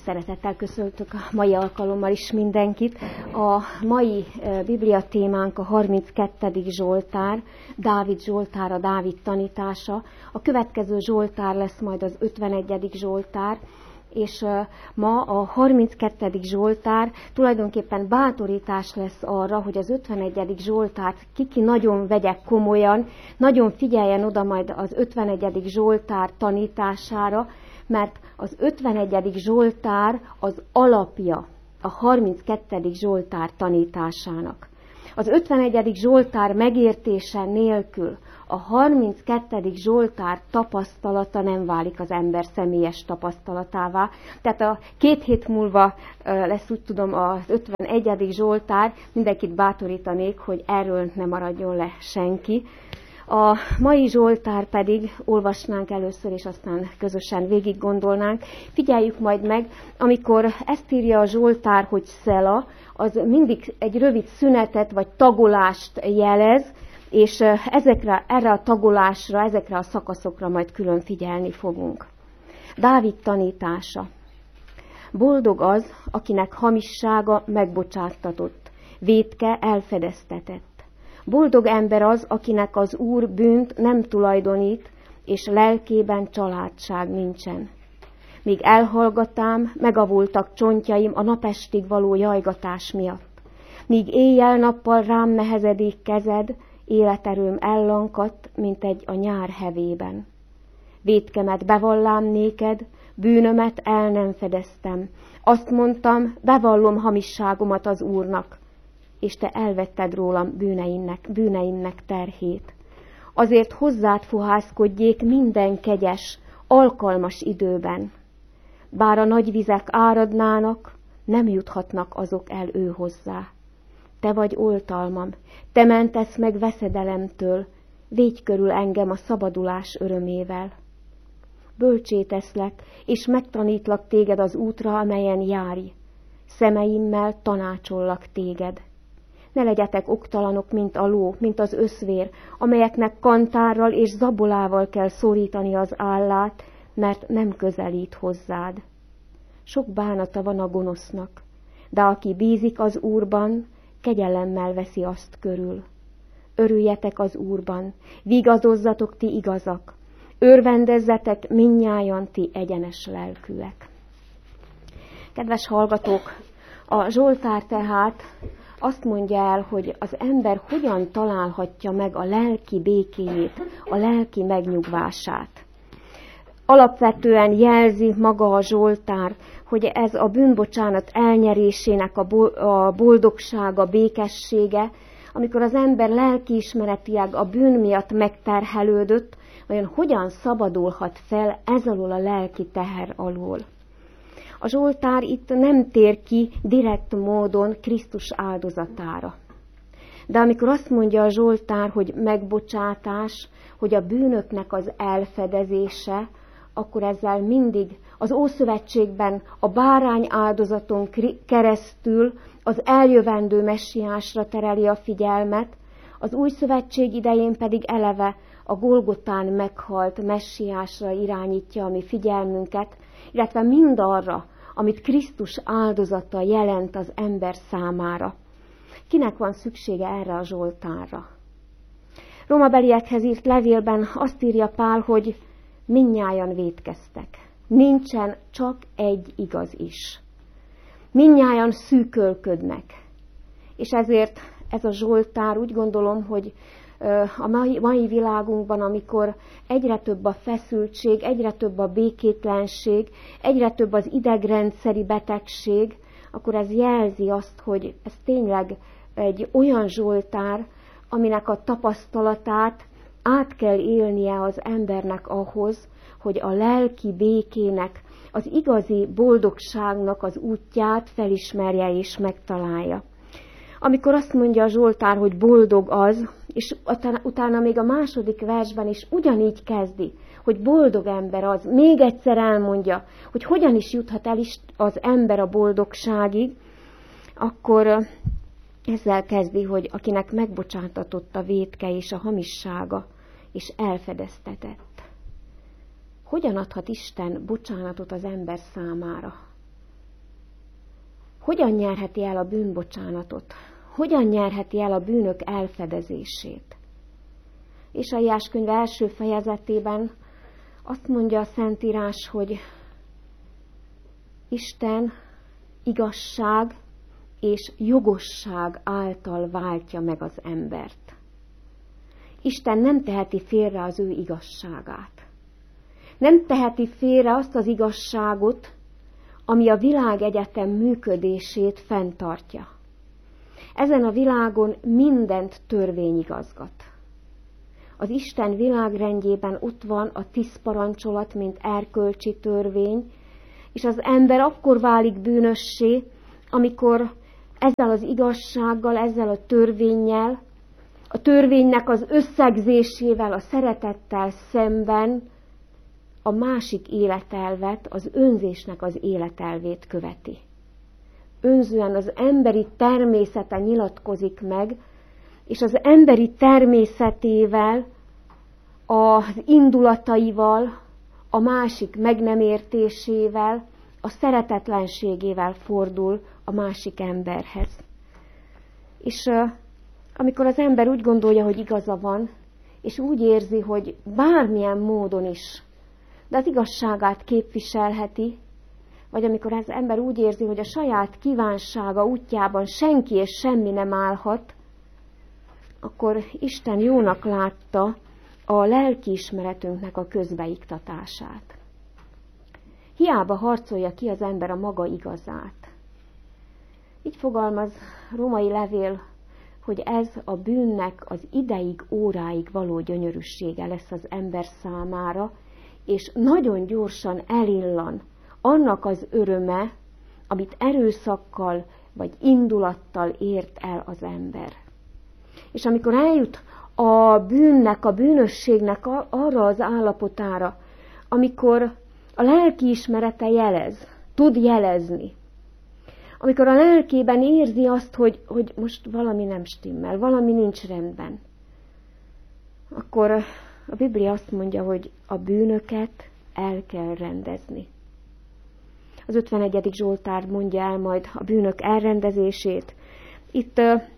Szeretettel köszöntök a mai alkalommal is mindenkit. A mai Biblia témánk a 32. Zsoltár, Dávid Zsoltára, Dávid tanítása. A következő Zsoltár lesz majd az 51. Zsoltár, és ma a 32. Zsoltár tulajdonképpen bátorítás lesz arra, hogy az 51. Zsoltárt ki nagyon vegye komolyan, nagyon figyeljen oda majd az 51. Zsoltár tanítására, mert az 51. Zsoltár az alapja a 32. Zsoltár tanításának. Az 51. Zsoltár megértése nélkül a 32. Zsoltár tapasztalata nem válik az ember személyes tapasztalatává. Tehát a 2 hét múlva lesz, úgy tudom, az 51. Zsoltár, mindenkit bátorítanék, hogy erről ne maradjon le senki. A mai Zsoltár pedig olvasnánk először, és aztán közösen végig gondolnánk. Figyeljük majd meg, amikor ezt írja a Zsoltár, hogy Szela, az mindig egy rövid szünetet vagy tagolást jelez, és erre a tagolásra, ezekre a szakaszokra majd külön figyelni fogunk. Dávid tanítása. Boldog az, akinek hamissága megbocsáttatott, vétke elfedeztetett. Boldog ember az, akinek az Úr bűnt nem tulajdonít, és lelkében családság nincsen. Míg elhallgatám, megavultak csontjaim a napestig való jajgatás miatt. Míg éjjel-nappal rám nehezedik kezed, életerőm ellankadt, mint egy a nyár hevében. Vétkemet bevallám néked, bűnömet el nem fedeztem. Azt mondtam, bevallom hamisságomat az Úrnak, és te elvetted rólam bűneimnek terhét. Azért hozzád fohászkodjék minden kegyes, alkalmas időben. Bár a nagy vizek áradnának, nem juthatnak azok el ő hozzá. Te vagy oltalmam, te mentesz meg veszedelemtől, védj körül engem a szabadulás örömével. Bölcsé teszlek, és megtanítlak téged az útra, amelyen járj. Szemeimmel tanácsollak téged. Ne legyetek oktalanok, mint a ló, mint az öszvér, amelyeknek kantárral és zabolával kell szorítani az állát, mert nem közelít hozzád. Sok bánata van a gonosznak, de aki bízik az Úrban, kegyelemmel veszi azt körül. Örüljetek az Úrban, vigazozzatok ti igazak, örvendezzetek mindnyájan ti egyenes lelkűek. Kedves hallgatók, a Zsoltár tehát azt mondja el, hogy az ember hogyan találhatja meg a lelki békéjét, a lelki megnyugvását. Alapvetően jelzi maga a Zsoltár, hogy ez a bűnbocsánat elnyerésének a boldogsága, békessége, amikor az ember lelkiismeretileg a bűn miatt megterhelődött, vajon hogyan szabadulhat fel ez alól a lelki teher alól. A Zsoltár itt nem tér ki direkt módon Krisztus áldozatára. De amikor azt mondja a Zsoltár, hogy megbocsátás, hogy a bűnöknek az elfedezése, akkor ezzel mindig az Ószövetségben a bárány áldozaton keresztül az eljövendő messiásra tereli a figyelmet, az Új Szövetség idején pedig eleve a Golgotán meghalt messiásra irányítja a mi figyelmünket, illetve mindarra, amit Krisztus áldozata jelent az ember számára. Kinek van szüksége erre a Zsoltárra? Rómabeliekhez írt levélben azt írja Pál, hogy mindnyájan vétkeztek. Nincsen csak egy igaz is. Mindnyájan szűkölködnek. És ezért ez a Zsoltár, úgy gondolom, hogy a mai világunkban, amikor egyre több a feszültség, egyre több a békétlenség, egyre több az idegrendszeri betegség, akkor ez jelzi azt, hogy ez tényleg egy olyan Zsoltár, aminek a tapasztalatát át kell élnie az embernek ahhoz, hogy a lelki békének, az igazi boldogságnak az útját felismerje és megtalálja. Amikor azt mondja a Zsoltár, hogy boldog az, és utána még a második versben is ugyanígy kezdi, hogy boldog ember az, még egyszer elmondja, hogy hogyan is juthat el is az ember a boldogságig, akkor ezzel kezdi, hogy akinek megbocsátatott a vétke és a hamissága, és elfedeztetett. Hogyan adhat Isten bocsánatot az ember számára? hogyan nyerheti el a bűnbocsánatot? Hogyan nyerheti el a bűnök elfedezését? Ézsaiás könyve első fejezetében azt mondja a Szentírás, hogy Isten igazság és jogosság által váltja meg az embert. Isten nem teheti félre az ő igazságát. Nem teheti félre azt az igazságot, ami a világegyetem működését fenntartja. Ezen a világon mindent törvény igazgat. Az Isten világrendjében ott van a 10 parancsolat, mint erkölcsi törvény, és az ember akkor válik bűnössé, amikor ezzel az igazsággal, ezzel a törvénnyel, a törvénynek az összegzésével, a szeretettel szemben a másik életelvet, az önzésnek az életelvét követi. Önzően az emberi természete nyilatkozik meg, és az emberi természetével, az indulataival, a másik meg nem értésével, a szeretetlenségével fordul a másik emberhez. És amikor az ember úgy gondolja, hogy igaza van, és úgy érzi, hogy bármilyen módon is, de az igazságát képviselheti, vagy amikor az ember úgy érzi, hogy a saját kívánsága útjában senki és semmi nem állhat, akkor Isten jónak látta a lelkiismeretünknek a közbeiktatását. Hiába harcolja ki az ember a maga igazát. Így fogalmaz római levél, hogy ez a bűnnek az ideig, óráig való gyönyörűsége lesz az ember számára, és nagyon gyorsan elillan annak az öröme, amit erőszakkal vagy indulattal ért el az ember. És amikor eljut a bűnnek, a bűnösségnek arra az állapotára, amikor a lelkiismerete jelez, tud jelezni, amikor a lelkében érzi azt, hogy most valami nem stimmel, valami nincs rendben, akkor a Biblia azt mondja, hogy a bűnöket el kell rendezni. Az 51. Zsoltár mondja el majd a bűnök elrendezését. Itt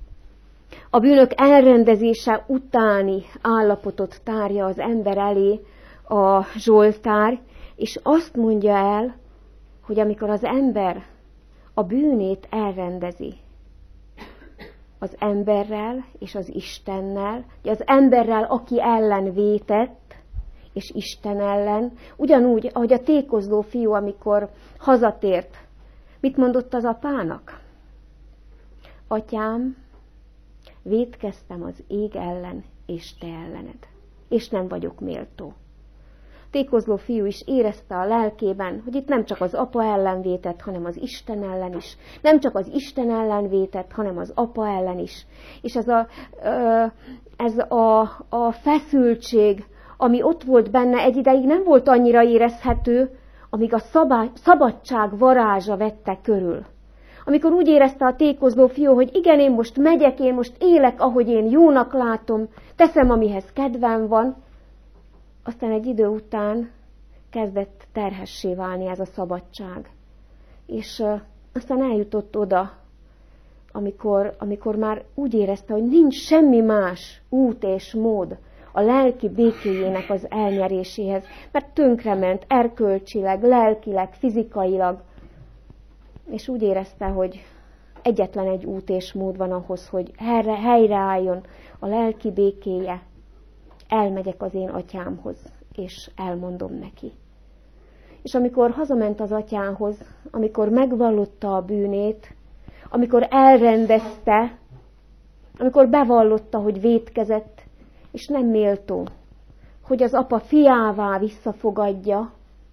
a bűnök elrendezése utáni állapotot tárja az ember elé a Zsoltár, és azt mondja el, hogy amikor az ember a bűnét elrendezi az emberrel és az Istennel, az emberrel, aki ellen vétett, és Isten ellen, ugyanúgy, ahogy a tékozló fiú, amikor hazatért, mit mondott az apának? Atyám, vétkeztem az ég ellen, és te ellened, és nem vagyok méltó. Tékozló fiú is érezte a lelkében, hogy itt nem csak az apa ellen vétett, hanem az Isten ellen is. Nem csak az Isten ellen vétett, hanem az apa ellen is. És ez a feszültség, ami ott volt benne, egy ideig nem volt annyira érezhető, amíg a szabadság varázsa vette körül. Amikor úgy érezte a tékozló fiú, hogy igen, én most megyek, én most élek, ahogy én jónak látom, teszem, amihez kedvem van, aztán egy idő után kezdett terhessé válni ez a szabadság. És aztán eljutott oda, amikor már úgy érezte, hogy nincs semmi más út és mód a lelki békéjének az elnyeréséhez, mert tönkrement erkölcsileg, lelkileg, fizikailag, és úgy érezte, hogy egyetlen egy út és mód van ahhoz, hogy helyreálljon a lelki békéje. Elmegyek az én atyámhoz, és elmondom neki. És amikor hazament az atyához, amikor megvallotta a bűnét, amikor elrendezte, amikor bevallotta, hogy vétkezett, és nem méltó, hogy az apa fiává visszafogadja,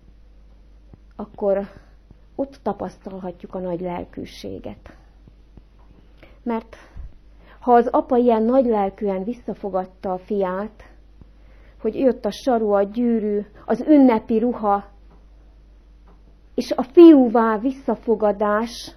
akkor ott tapasztalhatjuk a nagy lelkűséget. Mert ha az apa ilyen nagy lelkűen visszafogadta a fiát, hogy jött a saru, a gyűrű, az ünnepi ruha, és a fiúvá visszafogadás,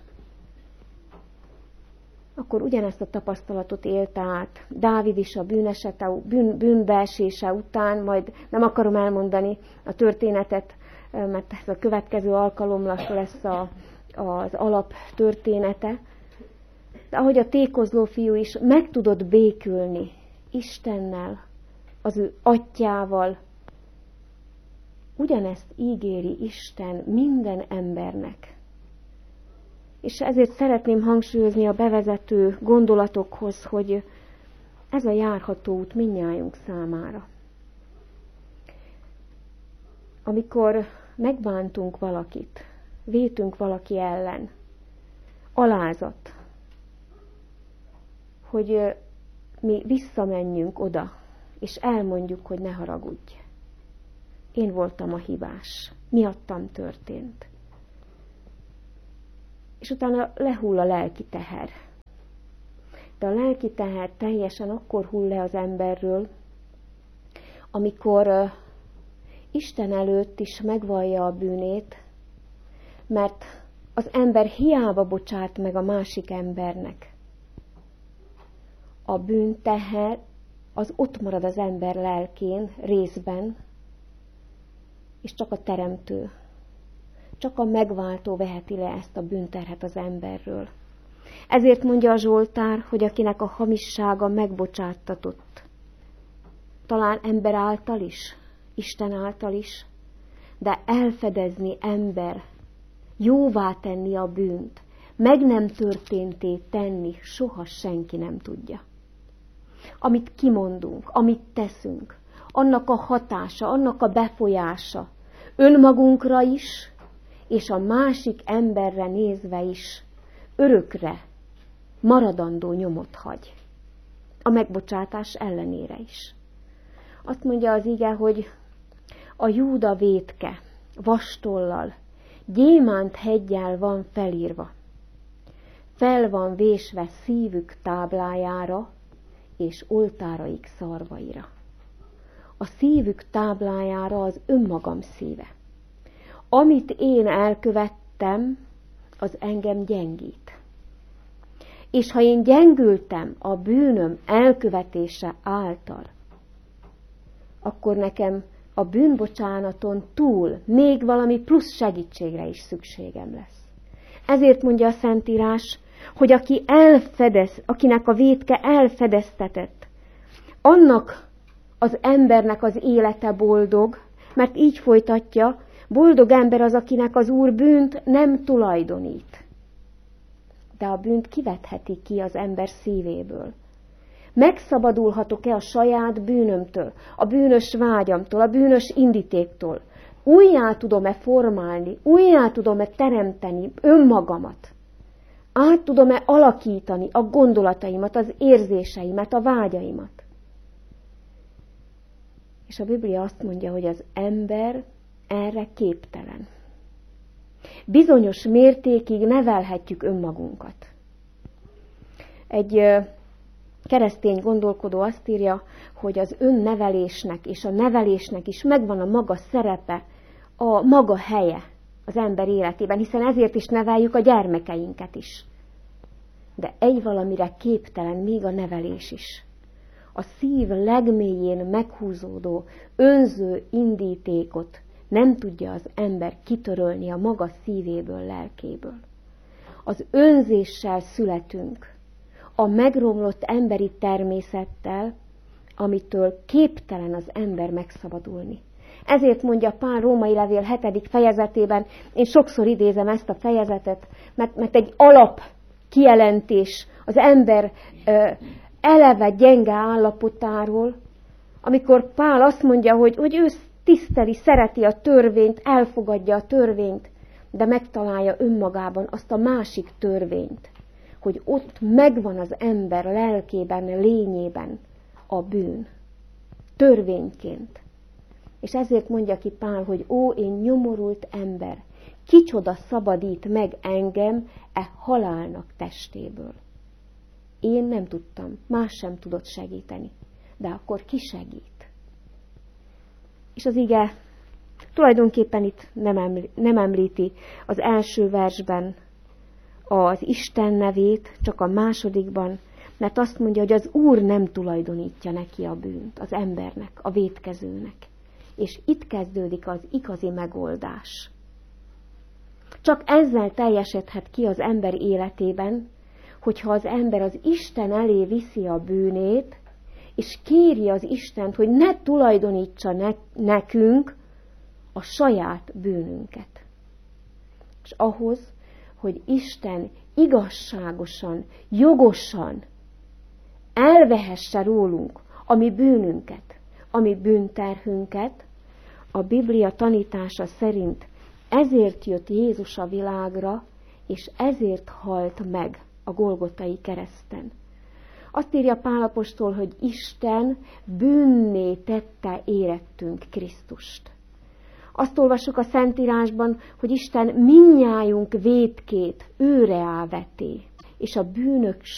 akkor ugyanezt a tapasztalatot élte át Dávid is a bűnbeesése után, majd nem akarom elmondani a történetet mert ez a következő alkalommal lesz az alap története. De ahogy a tékozló fiú is meg tudott békülni Istennel, az ő atyával, ugyanezt ígéri Isten minden embernek. És ezért szeretném hangsúlyozni a bevezető gondolatokhoz, hogy ez a járható út mindnyájunk számára. Amikor megbántunk valakit, vétünk valaki ellen, alázat, hogy mi visszamenjünk oda, és elmondjuk, hogy ne haragudj. Én voltam a hibás, miattam történt. És utána lehull a lelki teher. De a lelki teher teljesen akkor hull le az emberről, amikor Isten előtt is megvallja a bűnét, mert az ember hiába bocsát meg a másik embernek. A bűnteher az ott marad az ember lelkén, részben, és csak a Teremtő, csak a megváltó veheti le ezt a bűnterhet az emberről. Ezért mondja a Zsoltár, hogy akinek a hamissága megbocsáttatott, talán ember által is, Isten által is, de elfedezni ember, jóvá tenni a bűnt, meg nem történté tenni, soha senki nem tudja. Amit kimondunk, amit teszünk, annak a hatása, annak a befolyása önmagunkra is, és a másik emberre nézve is örökre maradandó nyomot hagy. A megbocsátás ellenére is. Azt mondja az ige, hogy a Júda vétke vastollal, gyémánt heggyel van felírva. Fel van vésve szívük táblájára, és oltáraik szarvaira. A szívük táblájára az önmagam szíve. Amit én elkövettem, az engem gyengít. És ha én gyengültem a bűnöm elkövetése által, akkor nekem a bűnbocsánaton túl még valami plusz segítségre is szükségem lesz. Ezért mondja a Szentírás, hogy aki akinek a vétke elfedeztetett, annak az embernek az élete boldog, mert így folytatja, boldog ember az, akinek az Úr bűnt nem tulajdonít. De a bűnt kivetheti ki az ember szívéből. Megszabadulhatok-e a saját bűnömtől, a bűnös vágyamtól, a bűnös indítéktól? Újjá tudom-e formálni, újjá tudom-e teremteni önmagamat? Át tudom-e alakítani a gondolataimat, az érzéseimet, a vágyaimat? És a Biblia azt mondja, hogy az ember erre képtelen. Bizonyos mértékig nevelhetjük önmagunkat. Egy keresztény gondolkodó azt írja, hogy az önnevelésnek és a nevelésnek is megvan a maga szerepe, a maga helye az ember életében, hiszen ezért is neveljük a gyermekeinket is. De egy valamire képtelen még a nevelés is. A szív legmélyén meghúzódó, önző indítékot nem tudja az ember kitörölni a maga szívéből, lelkéből. Az önzéssel születünk, a megromlott emberi természettel, amitől képtelen az ember megszabadulni. Ezért mondja Pál római levél 7. fejezetében, én sokszor idézem ezt a fejezetet, mert egy alap kijelentés az ember eleve gyenge állapotáról, amikor Pál azt mondja, hogy ő tiszteli, szereti a törvényt, elfogadja a törvényt, de megtalálja önmagában azt a másik törvényt, hogy ott megvan az ember lelkében, lényében a bűn. Törvényként. És ezért mondja ki Pál, hogy én nyomorult ember, kicsoda szabadít meg engem halálnak testéből. Én nem tudtam, más sem tudott segíteni, de akkor ki segít? És az ige tulajdonképpen itt nem említi az első versben az Isten nevét, csak a másodikban, mert azt mondja, hogy az Úr nem tulajdonítja neki a bűnt, az embernek, a vétkezőnek. és itt kezdődik az igazi megoldás. Csak ezzel teljesedhet ki az ember életében, hogyha az ember az Isten elé viszi a bűnét, és kéri az Istent, hogy ne tulajdonítsa nekünk a saját bűnünket. És ahhoz, hogy Isten igazságosan, jogosan elvehesse rólunk a mi bűnünket, a mi bűnterhünket, a Biblia tanítása szerint ezért jött Jézus a világra, és ezért halt meg a Golgotai kereszten. Azt írja Pál apostol, hogy Isten bűnné tette érettünk Krisztust. Azt olvassuk a Szentírásban, hogy Isten mindnyájunk vétkét őre veté, és a bűnök